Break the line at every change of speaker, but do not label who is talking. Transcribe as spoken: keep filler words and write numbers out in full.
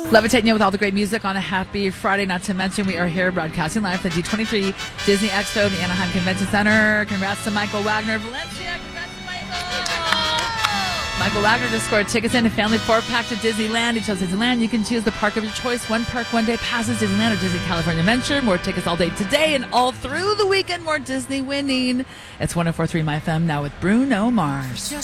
Levitating you with all the great music on a happy Friday. Not to mention, we are here broadcasting live from the D twenty-three Disney Expo, the Anaheim Convention Center. Congrats to Michael Wagner. Valencia, congrats to Michael. Michael Wagner just scored tickets in a family four-pack to Disneyland. He chose Disneyland. You can choose the park of your choice. One park, one day passes, Disneyland or Disney California Adventure. More tickets all day today and all through the weekend. More Disney winning. It's one oh four point three My F M now with Bruno Mars.